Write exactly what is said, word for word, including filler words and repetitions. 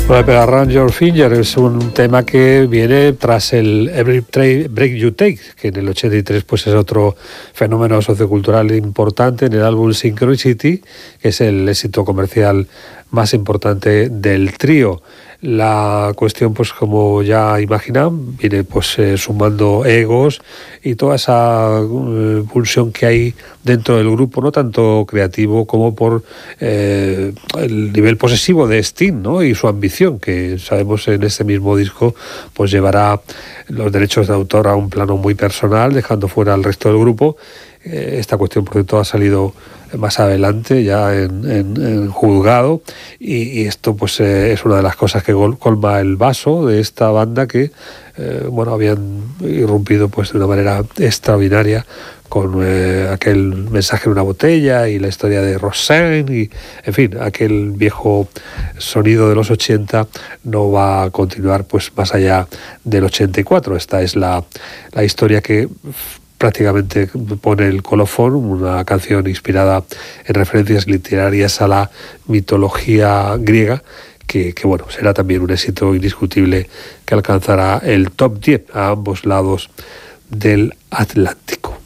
Bueno, pero Around Your Finger es un tema que viene tras el Every Break You Take, que en el ochenta y tres pues es otro fenómeno sociocultural importante en el álbum Synchronicity, que es el éxito comercial más importante del trío. La cuestión, pues como ya imaginan, viene pues eh, sumando egos y toda esa uh, pulsión que hay dentro del grupo, no tanto creativo como por eh, el nivel posesivo de Sting, ¿no? Y su ambición, que sabemos en este mismo disco pues llevará los derechos de autor a un plano muy personal, dejando fuera al resto del grupo. Eh, esta cuestión, por cierto, ha salido más adelante ya en, en, en juzgado y, y esto pues eh, es una de las cosas que colma el vaso de esta banda que eh, bueno, habían irrumpido pues de una manera extraordinaria con eh, aquel mensaje en una botella y la historia de Roxanne y en fin, aquel viejo sonido de los ochenta no va a continuar pues más allá del ochenta y cuatro. Esta es la, la historia que prácticamente pone el colofón, una canción inspirada en referencias literarias a la mitología griega, que, que bueno, será también un éxito indiscutible que alcanzará el top diez a ambos lados del Atlántico.